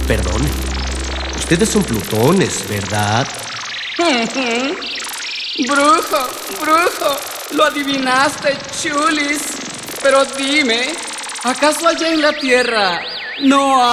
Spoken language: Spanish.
Perdone. Ustedes son plutones, ¿verdad? Brujo, lo adivinaste, chulis. Pero dime, ¿acaso allá en la Tierra no